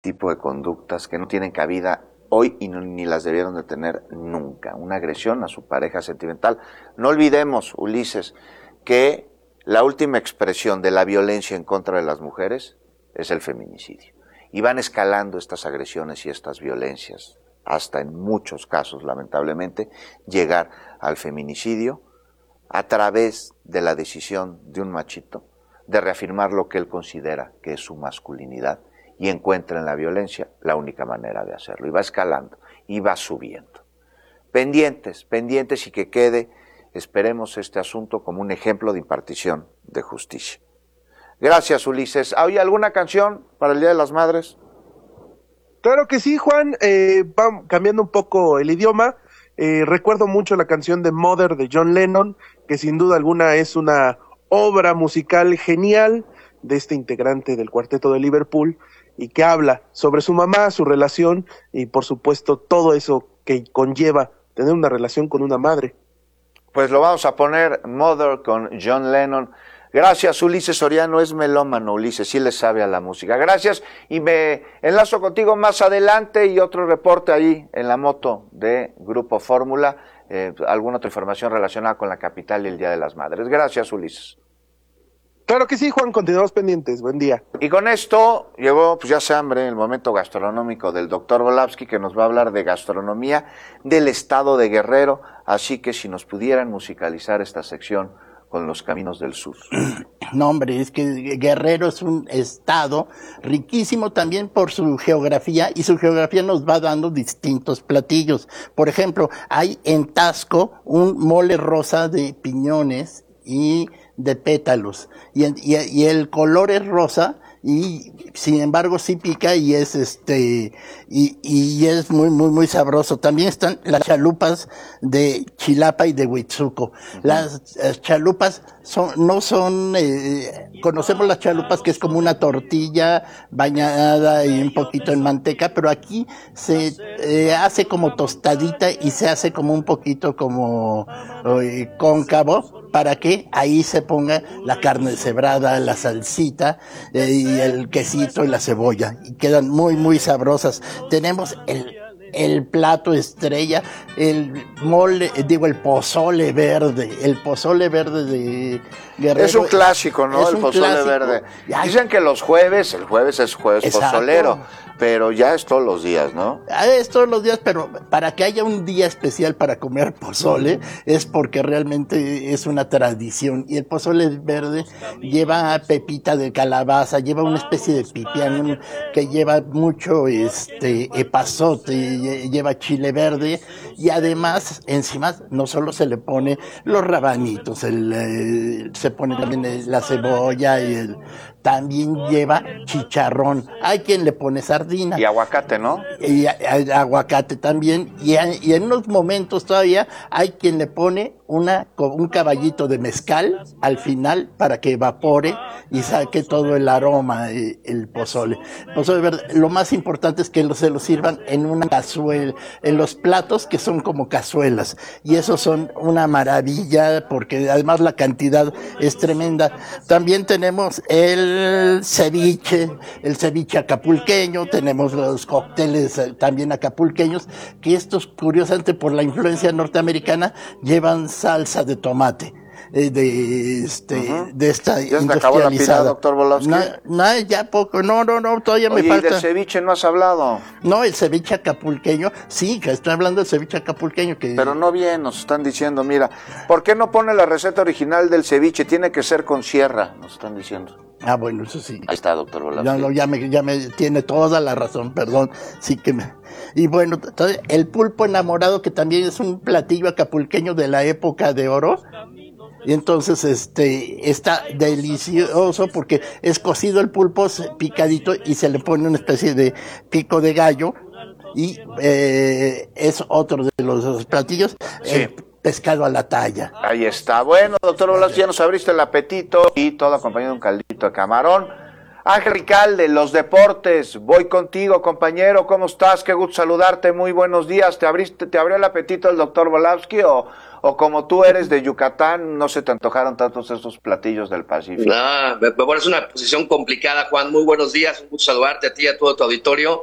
tipo de conductas que no tienen cabida hoy y ni las debieron de tener nunca. Una agresión a su pareja sentimental. No olvidemos, Ulises, que la última expresión de la violencia en contra de las mujeres es el feminicidio. Y van escalando estas agresiones y estas violencias hasta en muchos casos, lamentablemente, llegar al feminicidio a través de la decisión de un machito de reafirmar lo que él considera que es su masculinidad y encuentra en la violencia la única manera de hacerlo. Y va escalando y va subiendo. Pendientes y que quede, esperemos, este asunto como un ejemplo de impartición de justicia. Gracias, Ulises. ¿Hay alguna canción para el Día de las Madres? Claro que sí, Juan. Va cambiando un poco el idioma. Recuerdo mucho la canción de Mother de John Lennon, que sin duda alguna es una obra musical genial de este integrante del Cuarteto de Liverpool y que habla sobre su mamá, su relación y por supuesto todo eso que conlleva tener una relación con una madre. Pues lo vamos a poner, Mother con John Lennon. Gracias, Ulises Soriano, es melómano, Ulises, sí le sabe a la música. Gracias, y me enlazo contigo más adelante y otro reporte ahí en la moto de Grupo Fórmula, alguna otra información relacionada con la capital y el Día de las Madres. Gracias, Ulises. Claro que sí, Juan, continuamos pendientes. Buen día. Y con esto llegó, pues ya se hambre, el momento gastronómico del doctor Volavsky, que nos va a hablar de gastronomía del estado de Guerrero. Así que si nos pudieran musicalizar esta sección con los caminos del sur. No, hombre, es que Guerrero es un estado riquísimo también por su geografía, y su geografía nos va dando distintos platillos. Por ejemplo, hay en Taxco un mole rosa de piñones y de pétalos, y el color es rosa, y sin embargo sí pica y es y es muy sabroso. También están las chalupas de Chilapa y de Huitzuco. Las chalupas conocemos las chalupas, que es como una tortilla bañada y un poquito en manteca, pero aquí se hace como tostadita y se hace como un poquito como cóncavo, para que ahí se ponga la carne deshebrada, la salsita y el quesito y la cebolla, y quedan muy sabrosas. Tenemos el plato estrella, el pozole verde. El pozole verde de Guerrero es un clásico, ¿no? El pozole verde. Dicen que el jueves es jueves pozolero, pero ya es todos los días, ¿no? Es todos los días, pero para que haya un día especial para comer pozole, es porque realmente es una tradición. Y el pozole verde lleva pepita de calabaza, lleva una especie de pipián que lleva mucho epazote, lleva chile verde, y además encima no solo se le pone los rabanitos, se pone también la cebolla y también lleva chicharrón. Hay quien le pone sardina. Y aguacate, ¿no? Y aguacate también. Y en unos momentos todavía hay quien le pone un caballito de mezcal al final para que evapore y saque todo el aroma, el pozole. Pozole verde. Lo más importante es que se lo sirvan en una cazuela, en los platos que son como cazuelas. Y esos son una maravilla, porque además la cantidad es tremenda. También tenemos el ceviche acapulqueño, tenemos los cócteles también acapulqueños, que estos, curiosamente por la influencia norteamericana, llevan salsa de tomate. De esta ¿Ya se acabó la pila, doctor Volavsky? No, ya poco, no, todavía me falta. ¿Y del ceviche no has hablado? No, el ceviche acapulqueño, sí, que estoy hablando del ceviche acapulqueño. Pero no bien, nos están diciendo, mira, ¿por qué no pone la receta original del ceviche? Tiene que ser con sierra, nos están diciendo. Ah, bueno, eso sí. Ahí está, doctor Volavsky. Ya me tiene toda la razón, perdón, sí que Y bueno, entonces, el pulpo enamorado, que también es un platillo acapulqueño de la época de oro. Y entonces está delicioso porque es cocido el pulpo, picadito, y se le pone una especie de pico de gallo, y es otro de los platillos. Sí. Pescado a la talla. Ahí está. Bueno, doctor Volavsky, ya nos abriste el apetito, y todo acompañado de un caldito de camarón. Ángel Ricalde, los deportes, voy contigo, compañero, ¿cómo estás? Qué gusto saludarte, muy buenos días. ¿Te abrió el apetito el doctor Volavsky o como tú eres de Yucatán, no se te antojaron tantos esos platillos del Pacífico? No, me pones una posición complicada, Juan. Muy buenos días, un gusto saludarte a ti y a todo tu auditorio.